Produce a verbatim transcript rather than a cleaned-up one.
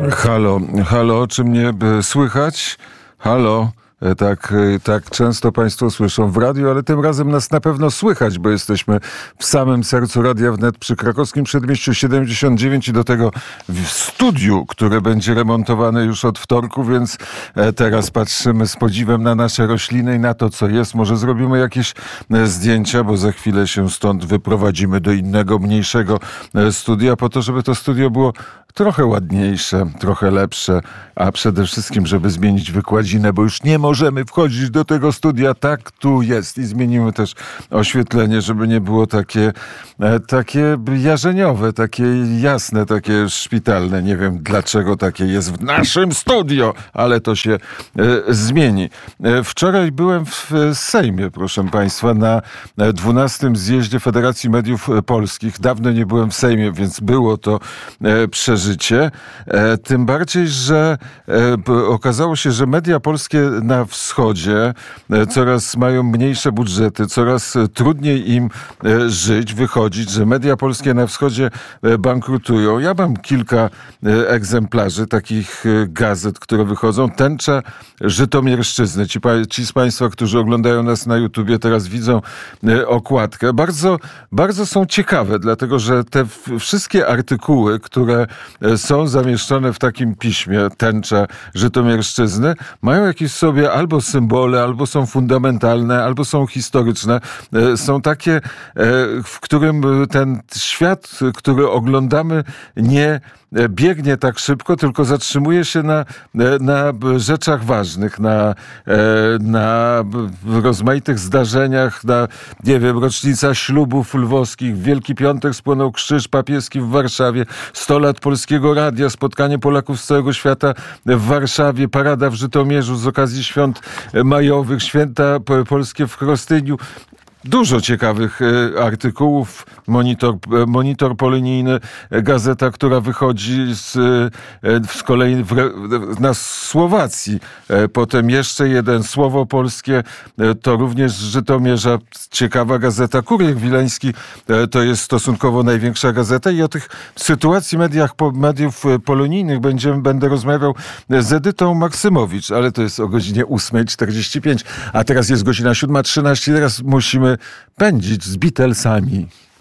Halo, halo, czy mnie e, słychać? Halo. E, Tak, e, tak często Państwo słyszą w radiu, ale tym razem nas na pewno słychać, bo jesteśmy w samym sercu Radia Wnet przy Krakowskim Przedmieściu siedemdziesiąt dziewięć i do tego w studiu, które będzie remontowane już od wtorku, więc e, teraz patrzymy z podziwem na nasze rośliny i na to, co jest. Może zrobimy jakieś e, zdjęcia, bo za chwilę się stąd wyprowadzimy do innego, mniejszego e, studia, po to, żeby to studio było trochę ładniejsze, trochę lepsze, a przede wszystkim, żeby zmienić wykładzinę, bo już nie możemy wchodzić do tego studia. Tak tu jest. I zmienimy też oświetlenie, żeby nie było takie, e, takie jarzeniowe, takie jasne, takie szpitalne. Nie wiem, dlaczego takie jest w naszym studio, ale to się e, zmieni. E, wczoraj byłem w Sejmie, proszę Państwa, na dwunastym zjeździe Federacji Mediów Polskich. Dawno nie byłem w Sejmie, więc było to e, przeżycie. Życie. E, tym bardziej, że e, okazało się, że media polskie na wschodzie e, coraz mają mniejsze budżety, coraz e, trudniej im e, żyć, wychodzić, że media polskie na wschodzie e, bankrutują. Ja mam kilka e, egzemplarzy takich e, gazet, które wychodzą. Tęcza Żytomierszczyzny. Ci, ci z Państwa, którzy oglądają nas na YouTubie, teraz widzą e, okładkę. Bardzo, bardzo są ciekawe, dlatego że te w, wszystkie artykuły, które są zamieszczone w takim piśmie Tęcza Żytomierszczyzny, mają jakieś sobie albo symbole, albo są fundamentalne, albo są historyczne. Są takie, w którym ten świat, który oglądamy, nie biegnie tak szybko, tylko zatrzymuje się na, na rzeczach ważnych, na, na rozmaitych zdarzeniach, na, nie wiem, rocznica ślubów lwowskich, w Wielki Piątek spłonął krzyż papieski w Warszawie, sto lat Polskiego Radia, spotkanie Polaków z całego świata w Warszawie, parada w Żytomierzu z okazji świąt majowych, święta polskie w Chrostyniu. Dużo ciekawych e, artykułów. Monitor, e, monitor polonijny, e, gazeta, która wychodzi z, e, z kolei w, w, na Słowacji. E, potem jeszcze jeden, Słowo Polskie, e, to również z Żytomierza. Ciekawa gazeta. Kurier Wileński e, to jest stosunkowo największa gazeta i o tych sytuacji mediach, po, mediów polonijnych będziemy, będę rozmawiał z Edytą Maksymowicz, ale to jest o godzinie ósma czterdzieści pięć. A teraz jest godzina siódma trzynaście. Teraz musimy pędzić z Beatlesami.